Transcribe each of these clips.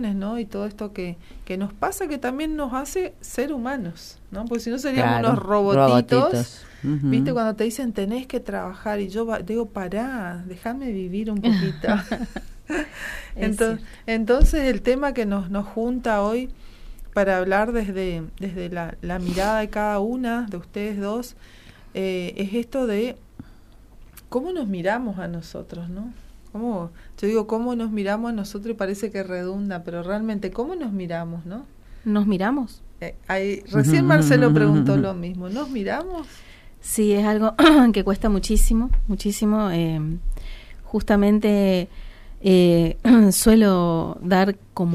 ¿no? Y todo esto que nos pasa, que también nos hace ser humanos, ¿no? Porque si no seríamos unos robotitos. ¿Viste? Cuando te dicen tenés que trabajar y yo digo, pará, déjame vivir un poquito. Entonces el tema que nos junta hoy para hablar desde la mirada de cada una de ustedes dos, es esto de cómo nos miramos a nosotros, ¿no? Yo digo cómo nos miramos a nosotros y parece que redunda, pero realmente cómo nos miramos, ¿no? ¿Nos miramos? Recién Marcelo preguntó lo mismo, ¿nos miramos? Sí, es algo que cuesta muchísimo, muchísimo. Justamente suelo dar como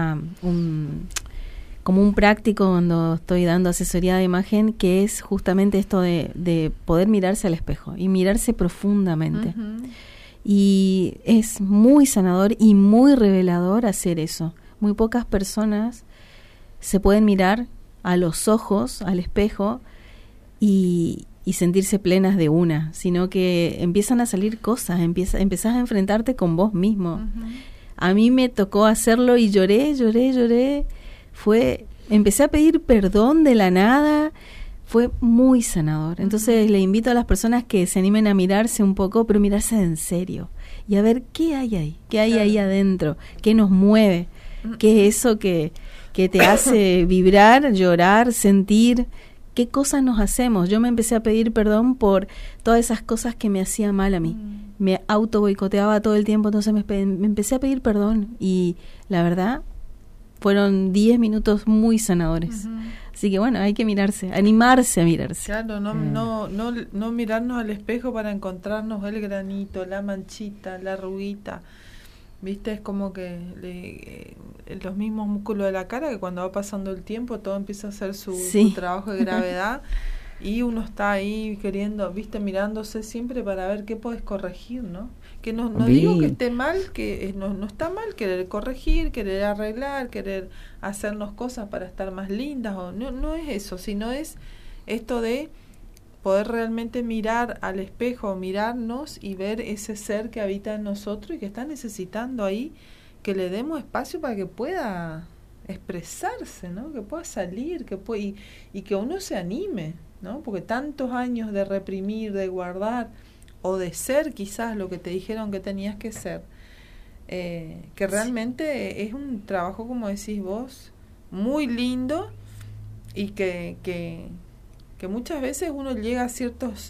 un práctico cuando estoy dando asesoría de imagen, que es justamente esto de poder mirarse al espejo y mirarse profundamente. Y es muy sanador y muy revelador hacer eso. Muy pocas personas se pueden mirar a los ojos, al espejo, y sentirse plenas de una, sino que empiezan a salir cosas, empezás a enfrentarte con vos mismo. A mí me tocó hacerlo y lloré, empecé a pedir perdón de la nada, fue muy sanador. Entonces le invito a las personas que se animen a mirarse un poco, pero mirarse en serio y a ver qué hay ahí, ahí adentro, qué nos mueve, qué es eso que te hace vibrar, llorar, sentir, qué cosas nos hacemos. Yo me empecé a pedir perdón por todas esas cosas que me hacían mal a mí. Me auto boicoteaba todo el tiempo, entonces me empecé a pedir perdón y la verdad fueron 10 minutos muy sanadores. Así que bueno, hay que mirarse, animarse a mirarse. Claro, no mirarnos al espejo para encontrarnos el granito, la manchita, la arruguita. ¿Viste? Es como que los mismos músculos de la cara, que cuando va pasando el tiempo todo empieza a hacer su trabajo de gravedad y uno está ahí queriendo, ¿viste? Mirándose siempre para ver qué puedes corregir, ¿no? Que no digo que esté mal, que no está mal querer corregir, querer arreglar, querer hacernos cosas para estar más lindas, o no es eso, sino es esto de poder realmente mirar al espejo, mirarnos y ver ese ser que habita en nosotros y que está necesitando ahí que le demos espacio para que pueda expresarse, ¿no? Que pueda salir, y que uno se anime, ¿no? Porque tantos años de reprimir, de guardar o de ser quizás lo que te dijeron que tenías que ser, que realmente es un trabajo, como decís vos, muy lindo y que muchas veces uno llega a ciertos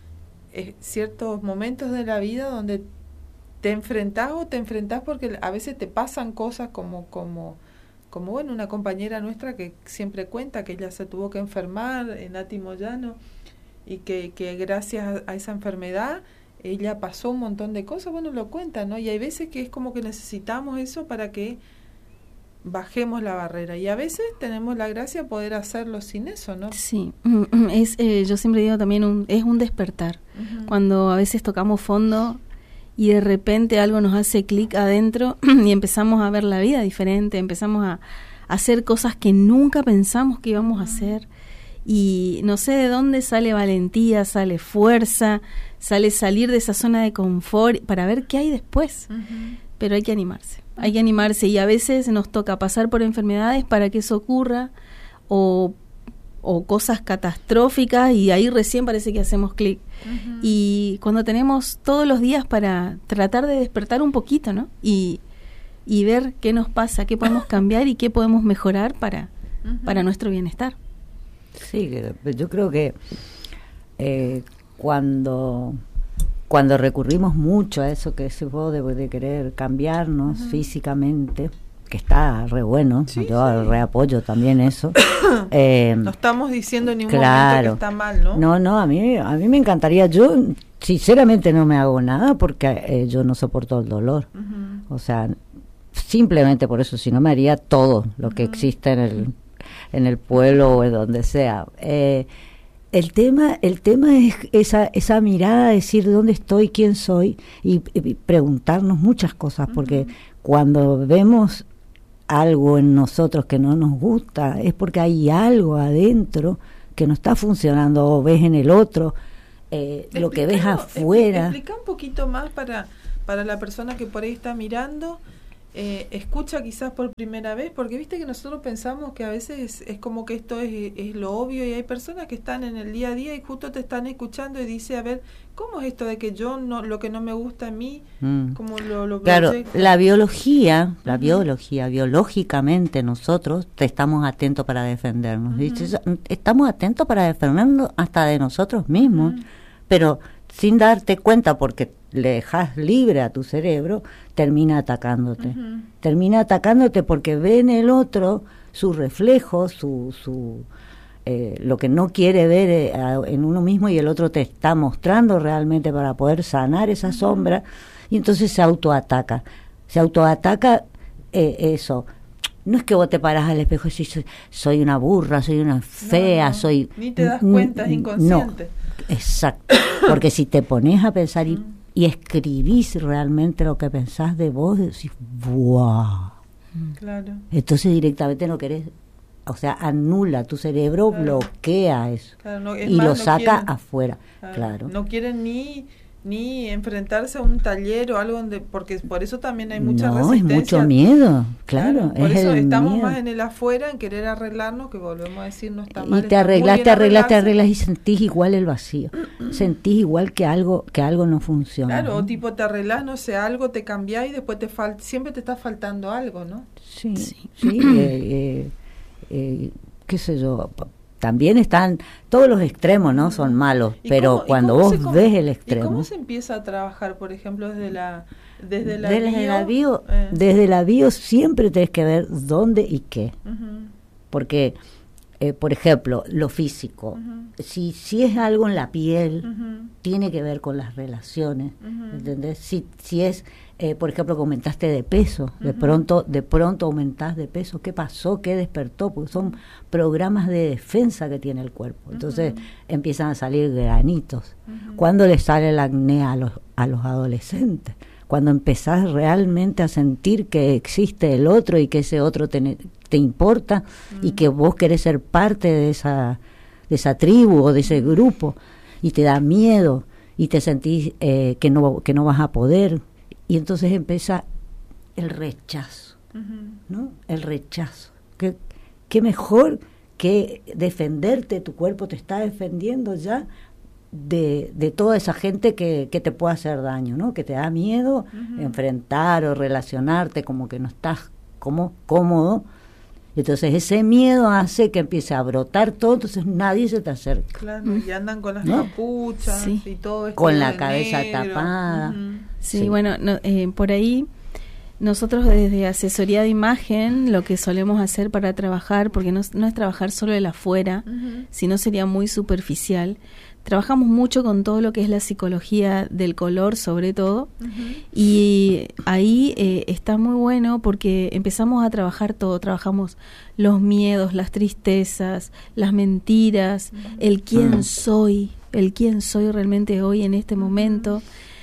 momentos de la vida donde te enfrentás porque a veces te pasan cosas como bueno, una compañera nuestra que siempre cuenta que ella se tuvo que enfermar, Nati Moyano, y que gracias a esa enfermedad ella pasó un montón de cosas, bueno, lo cuenta, ¿no? Y hay veces que es como que necesitamos eso para que bajemos la barrera, y a veces tenemos la gracia de poder hacerlo sin eso, ¿no? Sí, yo siempre digo también es un despertar. Cuando a veces tocamos fondo y de repente algo nos hace clic adentro y empezamos a ver la vida diferente, empezamos a hacer cosas que nunca pensamos que íbamos a hacer, y no sé de dónde sale valentía, sale fuerza, sale salir de esa zona de confort para ver qué hay después. Pero hay que animarse, y a veces nos toca pasar por enfermedades para que eso ocurra, o cosas catastróficas, y ahí recién parece que hacemos clic. Y cuando tenemos todos los días para tratar de despertar un poquito, ¿no? Y ver qué nos pasa, qué podemos cambiar y qué podemos mejorar para nuestro bienestar. Sí, yo creo que cuando recurrimos mucho a eso que decís vos de querer cambiarnos físicamente, que está re bueno, yo reapoyo también eso. No estamos diciendo en ningún momento que está mal, ¿no? No, a mí me encantaría. Yo sinceramente no me hago nada porque yo no soporto el dolor. O sea, simplemente por eso, si no me haría todo lo que existe en el pueblo o en donde sea. El tema es esa mirada, decir dónde estoy, quién soy, y preguntarnos muchas cosas, porque cuando vemos algo en nosotros que no nos gusta, es porque hay algo adentro que no está funcionando, o ves en el otro lo que ves afuera. Explica un poquito más para la persona que por ahí está mirando, escucha quizás por primera vez, porque viste que nosotros pensamos que a veces es como que esto es lo obvio, y hay personas que están en el día a día y justo te están escuchando y dice, a ver, ¿cómo es esto de que yo no, lo que no me gusta a mí, como lo claro, proyecto? la biología, biológicamente nosotros estamos atentos para defendernos, estamos atentos para defendernos hasta de nosotros mismos, pero sin darte cuenta, porque le dejas libre a tu cerebro, termina atacándote. Termina atacándote porque ve en el otro su reflejo, lo que no quiere ver en uno mismo, y el otro te está mostrando realmente para poder sanar esa sombra, y entonces se autoataca. Eso. No es que vos te parás al espejo y decís, soy una burra, soy una fea, soy... Ni te das cuenta, es inconsciente. No, exacto. Porque si te pones a pensar y escribís realmente lo que pensás de vos, decís, ¡buah! Claro. Entonces directamente no querés, o sea, anula, tu cerebro bloquea eso, claro, y lo saca afuera. Claro. No quieren ni enfrentarse a un taller o algo donde, porque por eso también hay mucha resistencia. Es mucho miedo, claro. Por eso estamos miedo. Más en el afuera, en querer arreglarnos, que volvemos a decir, no está mal. Y te arreglas y sentís igual el vacío. Sentís igual que algo no funciona. Claro, ¿no? o tipo te arreglás, no sé, algo, te cambiás y después siempre te está faltando algo, ¿no? Sí. Qué sé yo, también están todos los extremos, ¿no? Son malos, pero cuando vos ves el extremo. ¿Y cómo se empieza a trabajar, por ejemplo, desde la bio siempre tenés que ver dónde y qué. Porque, por ejemplo, lo físico, si es algo en la piel, tiene que ver con las relaciones, ¿entendés? Si es, por ejemplo, que aumentaste de peso, de pronto aumentás de peso, ¿qué pasó? ¿Qué despertó? Porque son programas de defensa que tiene el cuerpo. Entonces empiezan a salir granitos. ¿Cuándo le sale el acné a los adolescentes? Cuando empezás realmente a sentir que existe el otro y que ese otro te importa y que vos querés ser parte de esa tribu o de ese grupo, y te da miedo y te sentís que no vas a poder, y entonces empieza el rechazo, ¿no? El rechazo. ¿Qué mejor que defenderte? Tu cuerpo te está defendiendo ya de toda esa gente que te puede hacer daño, ¿no? Que te da miedo enfrentar o relacionarte, como que no estás cómodo. Entonces ese miedo hace que empiece a brotar todo, entonces nadie se te acerca. Claro, y andan con las capuchas y todo esto con la cabeza tapada. Sí, bueno, por ahí nosotros desde asesoría de imagen lo que solemos hacer para trabajar, porque no es trabajar solo el afuera, sino sería muy superficial. Trabajamos mucho con todo lo que es la psicología del color, sobre todo, y ahí está muy bueno porque empezamos a trabajar todo. Trabajamos los miedos, las tristezas, las mentiras, el quién soy realmente hoy en este momento.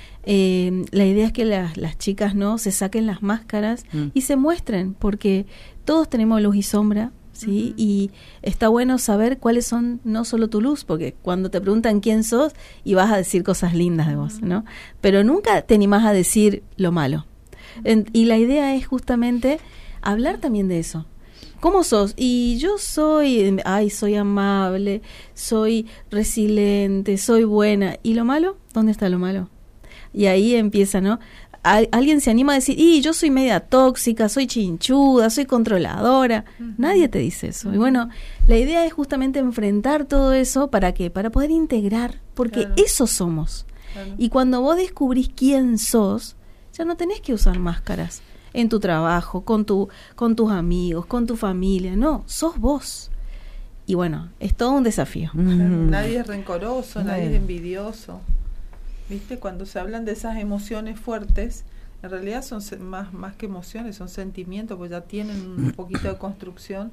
La idea es que las chicas no se saquen las máscaras y se muestren, porque todos tenemos luz y sombra. ¿Sí? Y está bueno saber cuáles son no solo tu luz, porque cuando te preguntan quién sos y vas a decir cosas lindas de vos, ¿no? Pero nunca te animás a decir lo malo. Y la idea es justamente hablar también de eso. ¿Cómo sos? Y yo soy amable, soy resiliente, soy buena. ¿Y lo malo? ¿Dónde está lo malo? Y ahí empieza, ¿no? Alguien se anima a decir, yo soy media tóxica, soy chinchuda, soy controladora. Nadie te dice eso. Y bueno, la idea es justamente enfrentar todo eso. ¿Para qué? Para poder integrar, porque eso somos. Y cuando vos descubrís quién sos, ya no tenés que usar máscaras en tu trabajo, con tus amigos, con tu familia. No, sos vos. Y bueno, es todo un desafío. Nadie es rencoroso, nadie es envidioso. ¿Viste? Cuando se hablan de esas emociones fuertes, en realidad son más que emociones, son sentimientos, pues ya tienen un poquito de construcción.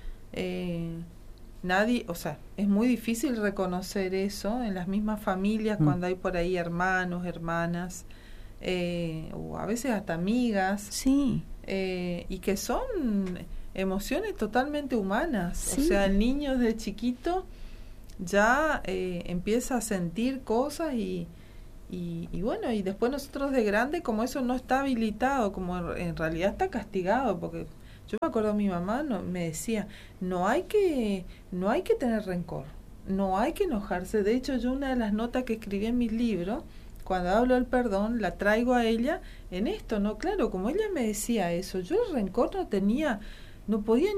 Nadie, o sea, es muy difícil reconocer eso en las mismas familias, cuando hay por ahí hermanos, hermanas, o a veces hasta amigas, sí, y que son emociones totalmente humanas. Sí. O sea, el niño desde chiquito ya empieza a sentir cosas y y bueno, y después nosotros de grande, como eso no está habilitado, como en realidad está castigado, porque yo me acuerdo mi mamá me decía, no hay que tener rencor, no hay que enojarse. De hecho, yo una de las notas que escribí en mis libros, cuando hablo del perdón, la traigo a ella en esto, ¿no? Claro, como ella me decía eso, yo el rencor no podía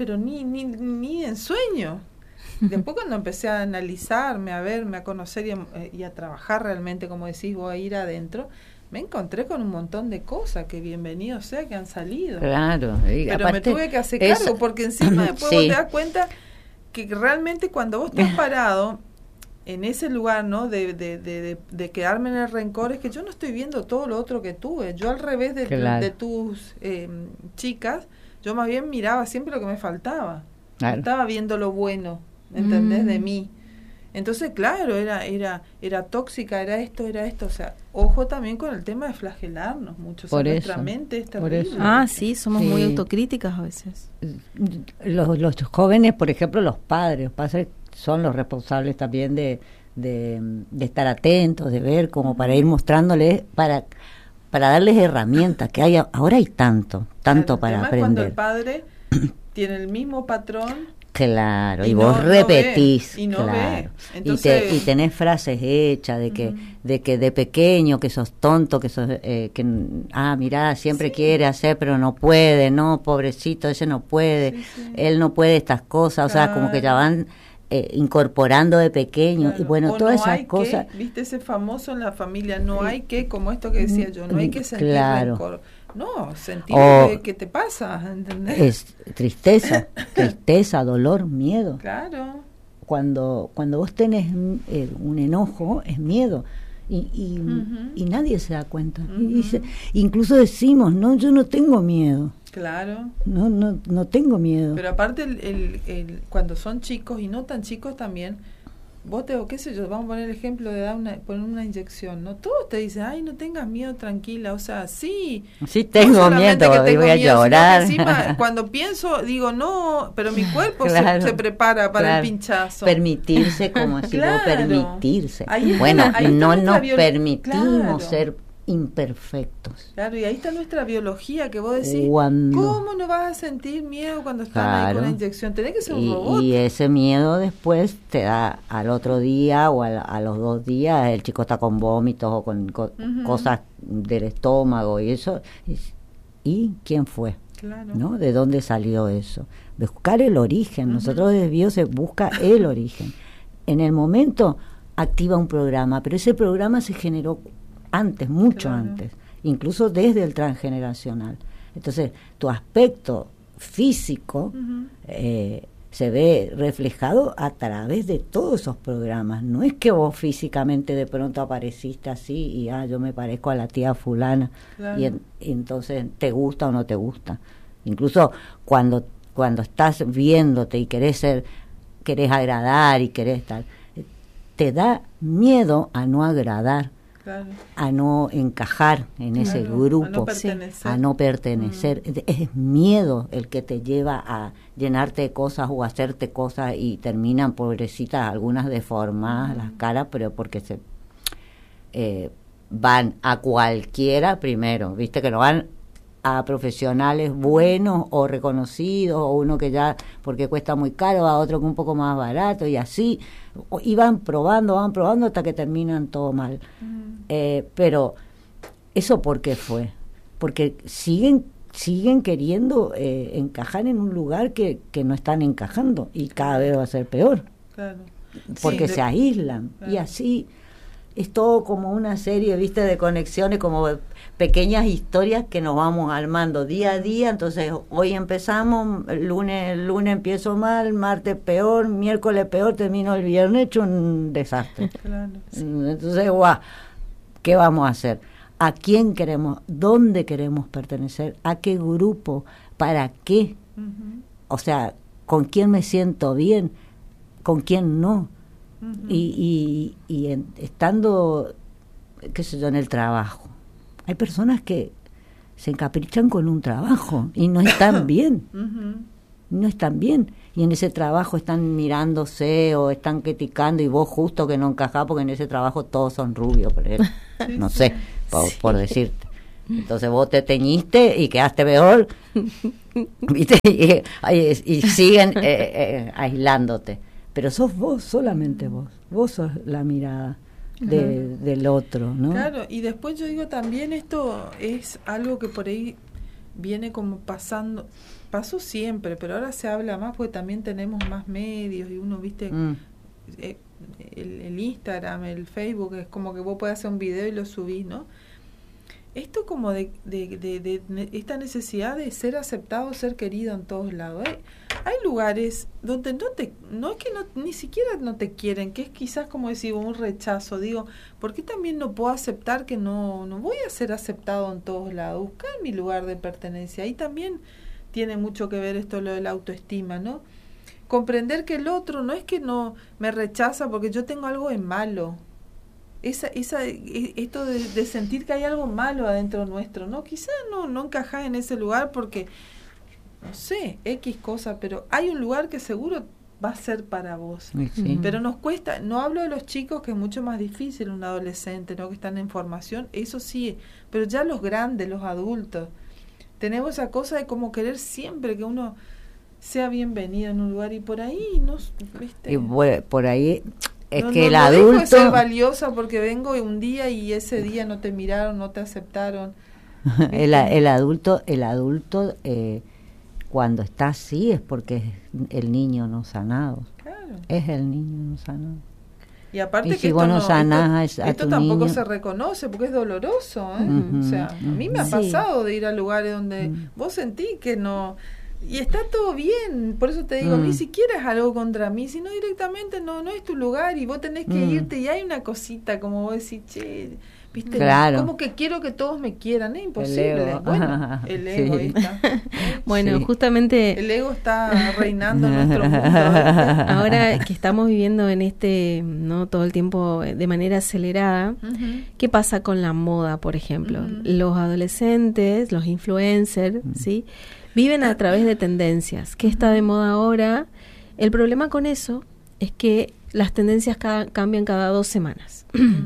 ni en sueño. Después cuando empecé a analizarme, a verme, a conocer y a trabajar realmente, como decís vos, a ir adentro, me encontré con un montón de cosas que bienvenido sea que han salido. Claro. Pero aparte, me tuve que hacer cargo, porque encima después vos te das cuenta que realmente cuando vos estás parado en ese lugar, ¿no? De quedarme en el rencor, es que yo no estoy viendo todo lo otro que tuve. Yo al revés de tus chicas, yo más bien miraba siempre lo que me faltaba. Claro. Estaba viendo lo bueno, ¿entendés? De mí. Entonces, claro, era tóxica, era esto, o sea, ojo también con el tema de flagelarnos mucho. Por eso, nuestra mente es terrible. Sí, somos muy autocríticas a veces. Los jóvenes, por ejemplo, los padres son los responsables también de estar atentos, de ver, como para ir mostrándoles, para darles herramientas, que ahora hay tanto para aprender. Cuando el padre tiene el mismo patrón. Claro, y vos repetís, no claro. Ve. Entonces, y tenés frases hechas de que de pequeño que sos tonto, que sos mirá, siempre quiere hacer pero no puede, no, pobrecito, ese no puede, él no puede estas cosas, o sea, como que ya van incorporando de pequeño, y bueno, todas esas cosas. Viste ese famoso en la familia, no hay que, como esto que decía yo, no hay que sentir rencor. No, sentir que te pasa, ¿entendés? Es tristeza, dolor, miedo. Claro. Cuando vos tenés un enojo, es miedo. Y nadie se da cuenta. Incluso decimos, no, yo no tengo miedo. Claro. No tengo miedo. Pero aparte, cuando son chicos y no tan chicos también, vos qué sé yo, vamos a poner el ejemplo de poner una inyección, ¿no? Todos te dicen, ay, no tengas miedo, tranquila, o sea, sí tengo miedo, y voy a llorar. Encima, cuando pienso, digo, no, pero mi cuerpo se prepara para el pinchazo. Permitirse, como si vos permitirse. Bueno, no nos permitimos ser imperfectos. Claro, y ahí está nuestra biología, que vos decís, ¿cómo no vas a sentir miedo cuando estás ahí con la inyección? Tenés que ser un robot. Y ese miedo después te da al otro día o a los 2 días, el chico está con vómitos o con cosas del estómago y eso. ¿Y quién fue? Claro. ¿No? ¿De dónde salió eso? Buscar el origen. Nosotros desde Bio se busca el origen. En el momento activa un programa, pero ese programa se generó antes, mucho antes, incluso desde el transgeneracional. Entonces, tu aspecto físico se ve reflejado a través de todos esos programas. No es que vos físicamente de pronto apareciste así y yo me parezco a la tía fulana, y entonces te gusta o no te gusta. Incluso cuando estás viéndote y querés agradar y querés estar, te da miedo a no agradar. Claro. A no encajar en ese grupo, a no pertenecer. Es miedo el que te lleva a llenarte de cosas o hacerte cosas y terminan, pobrecitas, algunas deformadas las caras, pero porque se van a cualquiera primero, viste que no van a profesionales buenos o reconocidos, o uno que ya, porque cuesta muy caro, a otro que un poco más barato, y así, y van probando hasta que terminan todo mal. Pero ¿eso por qué fue? Porque siguen queriendo encajar en un lugar que no están encajando, y cada vez va a ser peor. Claro. Porque se aíslan, y así es todo como una serie, viste, de conexiones, como pequeñas historias que nos vamos armando día a día. Entonces hoy empezamos, lunes empiezo mal, martes peor, miércoles peor, termino el viernes hecho un desastre. Claro, sí. Entonces, ¿qué vamos a hacer? ¿A quién queremos? ¿Dónde queremos pertenecer? ¿A qué grupo? ¿Para qué? O sea, ¿con quién me siento bien? ¿Con quién no? Y estando, qué sé yo, en el trabajo, hay personas que se encaprichan con un trabajo y no están bien. no están bien. Y en ese trabajo están mirándose o están criticando y vos justo que no encajás porque en ese trabajo todos son rubios, por ejemplo. No sé, por decirte. Entonces vos te teñiste y quedaste peor, ¿viste? Y siguen aislándote. Pero sos vos, solamente vos sos la mirada del otro, ¿no? Claro, y después yo digo también esto es algo que por ahí viene como pasó siempre, pero ahora se habla más porque también tenemos más medios y uno, viste, el Instagram, el Facebook, es como que vos podés hacer un video y lo subís, ¿no? Esto como de esta necesidad de ser aceptado, ser querido en todos lados. Hay lugares donde no es que ni siquiera no te quieren, que es quizás como decir un rechazo. Digo, ¿por qué también no puedo aceptar que no voy a ser aceptado en todos lados? Buscar mi lugar de pertenencia. Ahí también tiene mucho que ver esto lo de la autoestima, ¿no? Comprender que el otro no es que no me rechaza porque yo tengo algo de malo. Esto de sentir que hay algo malo adentro nuestro, ¿no? Quizás no encajás en ese lugar porque, no sé, X cosa, pero hay un lugar que seguro va a ser para vos. Sí. Pero nos cuesta, no hablo de los chicos, que es mucho más difícil, un adolescente, ¿no? Que están en formación, eso sí, pero ya los grandes, los adultos, tenemos esa cosa de como querer siempre que uno sea bienvenido en un lugar y por ahí, ¿no? ¿Viste? Y por ahí... Es que el no adulto... dejo de ser valiosa porque vengo un día y ese día no te miraron, no te aceptaron. el adulto cuando está así es porque es el niño no sanado. Claro. Es el niño no sanado. Y aparte y que si vos no sanás esto tampoco se reconoce porque es doloroso, ¿eh? O sea, a mí me ha pasado de ir a lugares donde vos sentís que no... Y está todo bien, por eso te digo, ni siquiera es algo contra mí, sino directamente no es tu lugar y vos tenés que irte y hay una cosita como vos decís, che, viste, claro. como que quiero que todos me quieran, es imposible. Bueno, el ego sí. está. Bueno, sí. justamente... El ego está reinando en nuestro mundo. Ahora que estamos viviendo en no todo el tiempo de manera acelerada, ¿qué pasa con la moda, por ejemplo? Los adolescentes, los influencers, ¿sí? Viven a través de tendencias. ¿Qué está de moda ahora? El problema con eso es que las tendencias cambian cada 2 semanas.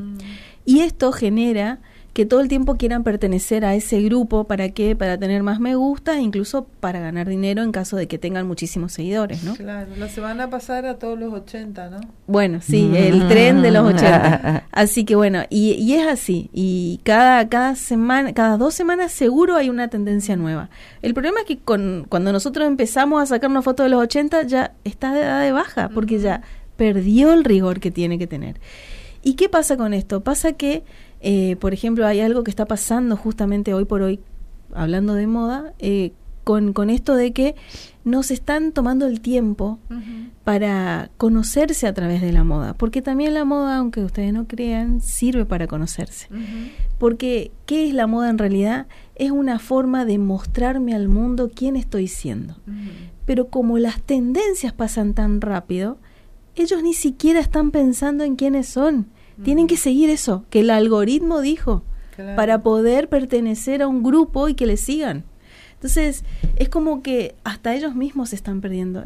Y esto genera que todo el tiempo quieran pertenecer a ese grupo. ¿Para qué? Para tener más me gusta, incluso para ganar dinero en caso de que tengan muchísimos seguidores, ¿no? Claro, la semana pasada a todos los 80, ¿no? Bueno, sí, el tren de los 80. Así que bueno, y es así. Y cada semana, cada 2 semanas seguro hay una tendencia nueva. El problema es que cuando nosotros empezamos a sacarnos fotos de los 80 ya está de edad de baja, porque ya perdió el rigor que tiene que tener. ¿Y qué pasa con esto? Pasa que por ejemplo, hay algo que está pasando justamente hoy por hoy, hablando de moda, con esto de que nos están tomando el tiempo para conocerse a través de la moda, porque también la moda, aunque ustedes no crean, sirve para conocerse. Porque, ¿qué es la moda en realidad? Es una forma de mostrarme al mundo quién estoy siendo. Pero como las tendencias pasan tan rápido, ellos ni siquiera están pensando en quiénes son. Tienen que seguir eso, que el algoritmo dijo, para poder pertenecer a un grupo y que le sigan. Entonces, es como que hasta ellos mismos se están perdiendo.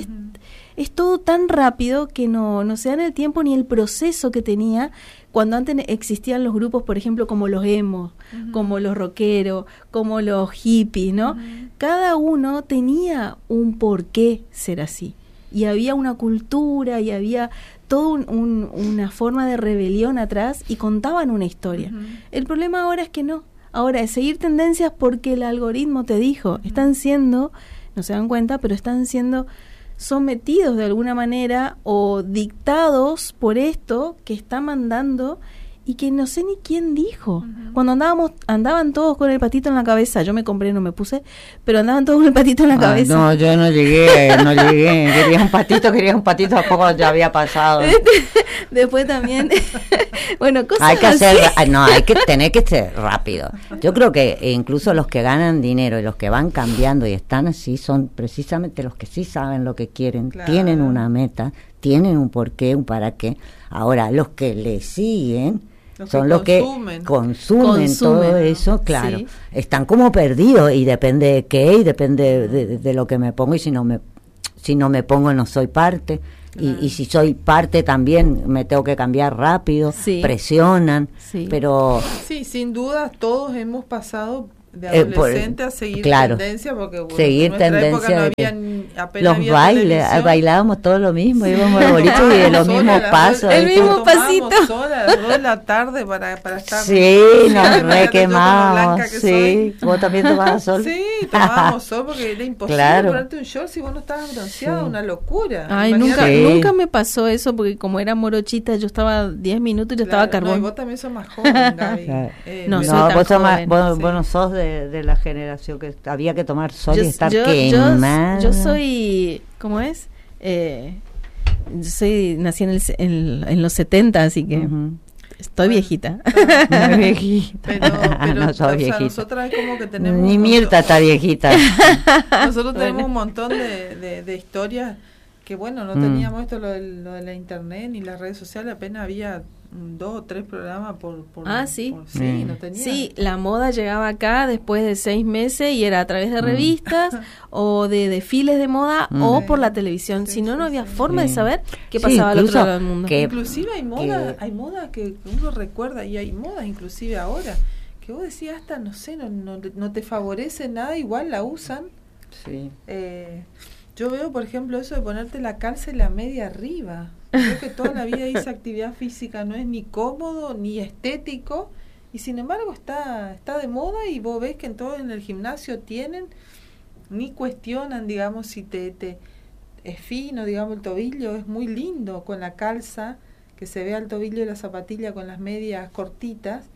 Es todo tan rápido que no se dan el tiempo ni el proceso que tenía cuando antes existían los grupos, por ejemplo, como los emos, como los rockeros, como los hippies, ¿no? Cada uno tenía un porqué ser así. Y había una cultura y había toda una forma de rebelión atrás y contaban una historia. El problema ahora es que no. Ahora es seguir tendencias porque el algoritmo te dijo. Están siendo, no se dan cuenta, pero están siendo sometidos de alguna manera o dictados por esto que está mandando y que no sé ni quién dijo. Cuando andaban todos con el patito en la cabeza, yo me compré, no me puse, pero andaban todos con el patito en la cabeza. No, yo no llegué. Quería un patito, a poco ya había pasado. Después también, bueno, cosas hay que así. Hay que tener que ser rápido. Yo creo que incluso los que ganan dinero y los que van cambiando y están así son precisamente los que sí saben lo que quieren, tienen una meta, tienen un porqué, un para qué. Ahora, los que le siguen son los que consumen todo eso, claro. Sí. Están como perdidos y depende de qué y depende de lo que me pongo y si no me si no me pongo no soy parte. Y si soy parte también me tengo que cambiar rápido, presionan, pero... Sí, sin duda todos hemos pasado de adolescente a seguir tendencia, porque seguir en nuestra tendencia época no había, los bailes, bailábamos todo lo mismo, íbamos al boliche y de los mismos pasos. El mismo pasito. Sola a las 2 de la tarde para estar... Sí, nos re quemamos, vos también tomabas sol. Sí, tomábamos sol porque era imposible ponerte un short si vos no estabas bronceada, una locura. Ay, nunca me pasó eso, porque como era morochita, yo estaba 10 minutos y yo estaba carbón. No, y vos también sos más joven, Gaby. No, vos no sos de la generación que había que tomar sol y estar quemada. Yo soy, ¿cómo es? Nací en los 70, así que estoy viejita. Muy viejita. Pero no soy viejita. Nosotras es como que tenemos... Ni Mirta está viejita. Nosotros tenemos un montón de historias que, bueno, no teníamos esto, lo de la internet ni las redes sociales, apenas había 2 o 3 programas por sí. No tenía. Sí, la moda llegaba acá después de 6 meses y era a través de revistas o de desfiles de moda o por la televisión. Si no, no había forma de saber qué pasaba al otro lado del mundo. Inclusive hay moda que uno recuerda, y hay modas inclusive ahora que vos decías hasta, no sé, no te favorece nada, igual la usan. Sí. Yo veo, por ejemplo, eso de ponerte la calza y la media arriba. Creo que toda la vida hice actividad física, no es ni cómodo ni estético, y sin embargo está de moda, y vos ves que en el gimnasio tienen, ni cuestionan, digamos, si te es fino, digamos, el tobillo es muy lindo con la calza, que se vea el tobillo de la zapatilla con las medias cortitas,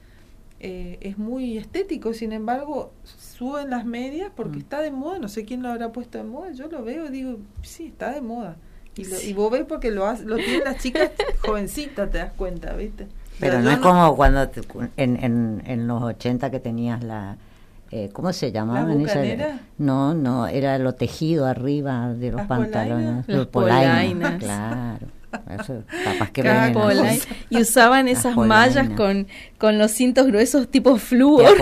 es muy estético. Sin embargo, suben las medias porque está de moda, no sé quién lo habrá puesto de moda, yo lo veo y digo, sí, está de moda. Y vos ves porque lo tienen las chicas jovencitas, te das cuenta, ¿viste? Pero no es como cuando en los 80 que tenías ¿cómo se llamaba? ¿La bucanera? No, era lo tejido arriba de los pantalones. Los polainas. Claro. Eso, capaz que y usaban esas mallas con los cintos gruesos tipo flúor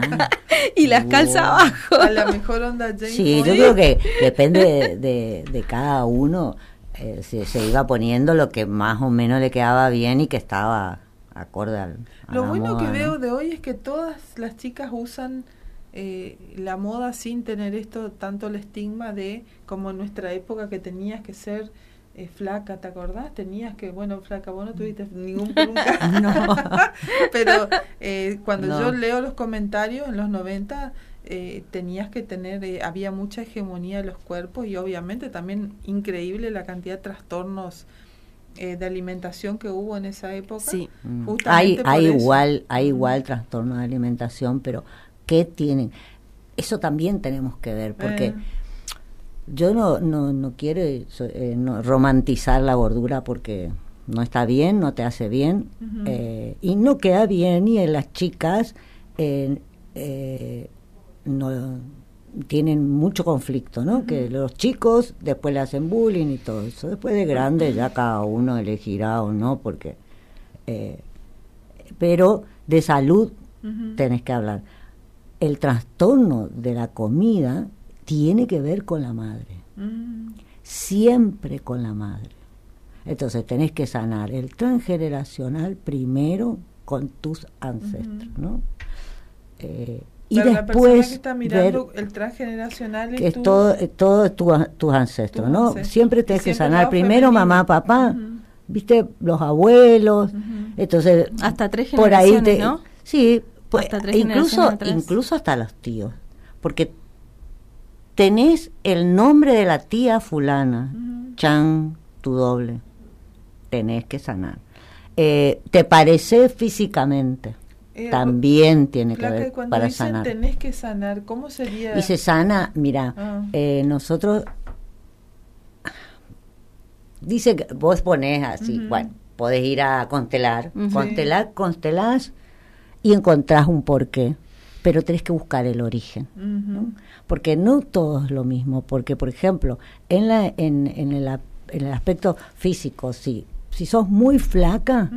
y las calzas abajo. A la mejor onda James Sí, yo creo que depende de cada uno. Se iba poniendo lo que más o menos le quedaba bien y que estaba acorde a lo la bueno moda, que veo ¿no? de hoy es que todas las chicas usan la moda sin tener tanto el estigma de como en nuestra época, que tenías que ser flaca, ¿te acordás? Tenías que, bueno, flaca, vos no tuviste ningún nunca. No. Pero cuando yo leo los comentarios en los 90, tenías que tener, había mucha hegemonía de los cuerpos, y obviamente también increíble la cantidad de trastornos de alimentación que hubo en esa época. Sí. Hay igual trastorno de alimentación, pero ¿qué tienen? Eso también tenemos que ver, porque yo no quiero romantizar la gordura, porque no está bien, no te hace bien, y no queda bien, y en las chicas no tienen mucho conflicto, ¿no? Que los chicos después le hacen bullying y todo eso. Después de grande ya cada uno elegirá o no, porque pero de salud tenés que hablar. El trastorno de la comida tiene que ver con la madre, siempre con la madre. Entonces tenés que sanar el transgeneracional primero con tus ancestros, ¿no? Y pero después la persona que está mirando ver el transgeneracional que es todo tus ancestros, ¿no? Siempre tenés que sanar primero mamá, papá, viste, los abuelos, entonces hasta 3 por ahí generaciones, ¿no? Sí, pues, hasta 3 generaciones atrás. incluso hasta los tíos, porque tenés el nombre de la tía fulana, Chan, tu doble, tenés que sanar. ¿Te parece físicamente? También tiene que ver para dicen sanar. Tenés que sanar, ¿cómo sería? Y se sana, mira, nosotros, dice que vos ponés así, bueno, podés ir a constelar, constelás y encontrás un porqué, pero tenés que buscar el origen, ¿no? Porque no todo es lo mismo, porque por ejemplo, en el aspecto físico, si sos muy flaca,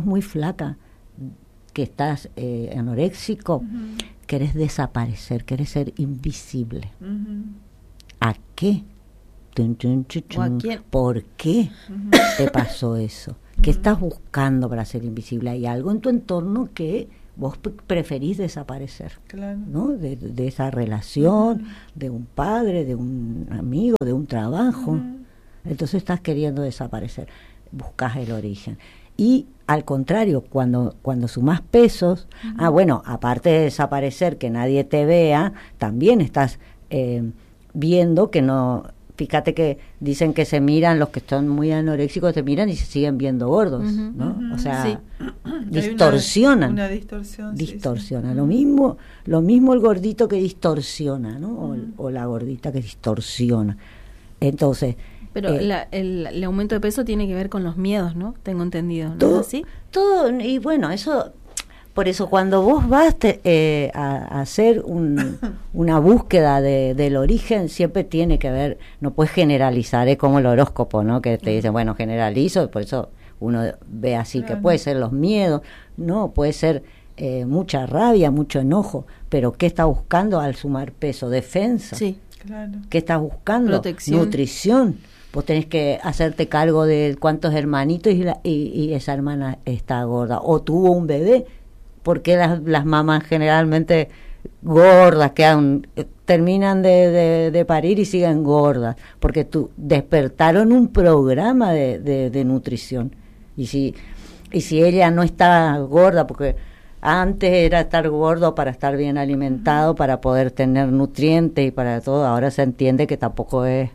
que estás anoréxico, querés desaparecer, querés ser invisible. ¿A qué? ¿O a quién? ¿Por qué te pasó eso? ¿Qué estás buscando para ser invisible? Hay algo en tu entorno que vos preferís desaparecer, claro, ¿no? De esa relación, de un padre, de un amigo, de un trabajo. Entonces estás queriendo desaparecer. Buscas el origen. Y al contrario, cuando sumás pesos, bueno, aparte de desaparecer, que nadie te vea, también estás viendo que no... Fíjate que dicen que se miran, los que están muy anoréxicos se miran y se siguen viendo gordos, ¿no? O sea, sí. distorsionan. Una distorsión. Distorsiona. Sí. Lo mismo el gordito que distorsiona, ¿no? O la gordita que distorsiona. Entonces... Pero el aumento de peso tiene que ver con los miedos, ¿no? Tengo entendido, ¿no todo, es así? Todo, y bueno, eso... Por eso cuando vos vas a hacer una búsqueda del origen, siempre tiene que ver, no puedes generalizar, es como el horóscopo, ¿no? Que te dicen, bueno, generalizo, por eso uno ve así, que puede ser los miedos, no, puede ser mucha rabia, mucho enojo, pero ¿qué estás buscando al sumar peso? Defensa. Sí, claro. ¿Qué estás buscando? Protección. Nutrición. Vos tenés que hacerte cargo de cuántos hermanitos y esa hermana está gorda, o tuvo un bebé. Porque las mamás generalmente gordas terminan de parir y siguen gordas, porque despertaron un programa de nutrición. Y si ella no está gorda, porque antes era estar gordo para estar bien alimentado, para poder tener nutrientes y para todo, ahora se entiende que tampoco es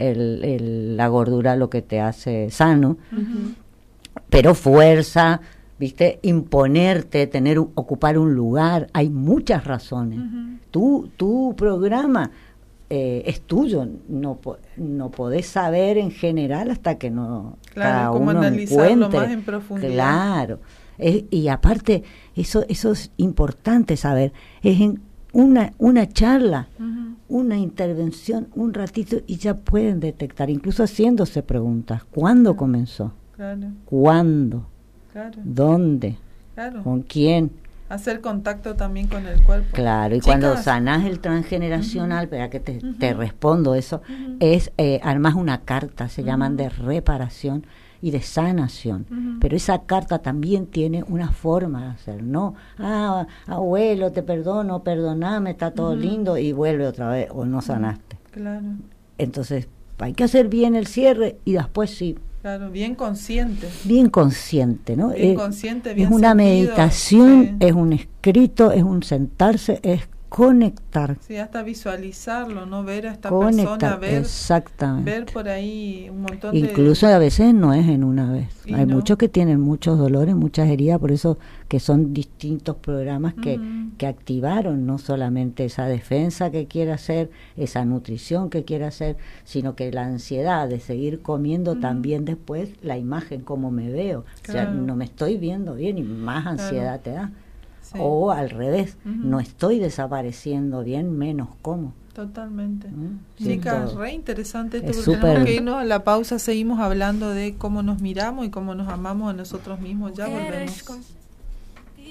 la gordura lo que te hace sano, pero fuerza, ¿viste? Imponerte, ocupar un lugar, hay muchas razones. Tu programa es tuyo, no podés saber en general hasta que no cada como uno analizarlo encuentre. más en profundidad. Claro, y aparte eso es importante saber, es en una charla, una intervención, un ratito y ya pueden detectar, incluso haciéndose preguntas, ¿cuándo comenzó? Claro. ¿Cuándo? Claro. ¿Dónde? Claro. ¿Con quién? Hacer contacto también con el cuerpo. Claro, y Chicas, cuando sanás el transgeneracional, espera que te respondo eso, es armás una carta, se llaman de reparación y de sanación, pero esa carta también tiene una forma de hacer, ¿no? Abuelo, te perdono, perdoname, está todo lindo y vuelve otra vez, o no sanaste. Claro. Entonces, hay que hacer bien el cierre y después sí. Claro, bien consciente. Bien consciente, ¿no? Bien consciente, bien es una sentido, meditación, sí. es un escrito, es un sentarse, es conectar. Sí, hasta visualizarlo, ¿no? Ver a esta Conectar, persona, exactamente. ver por ahí un montón Incluso a veces no es en una vez. Y Hay no. muchos que tienen muchos dolores, muchas heridas, por eso que son distintos programas que activaron no solamente esa defensa que quiere hacer, esa nutrición que quiere hacer, sino que la ansiedad de seguir comiendo también después, la imagen, cómo me veo. Claro. O sea, no me estoy viendo bien y más ansiedad te da. Sí. O al revés, no estoy desapareciendo bien, menos como. Totalmente. Siento- Chicas, re interesante esto, es porque tenemos súper- que irnos a la pausa, seguimos hablando de cómo nos miramos y cómo nos amamos a nosotros mismos. Ya volvemos.